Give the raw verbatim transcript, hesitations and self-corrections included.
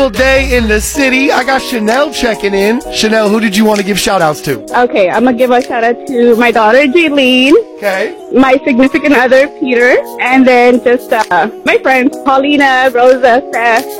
Day in the city. I got Chanel checking in. Chanel, who did you want to give shout outs to? Okay, I'm gonna give a shout out to my daughter Jaylene, Okay. my significant other Peter, and then just uh, my friends Paulina, Rosa, Steph,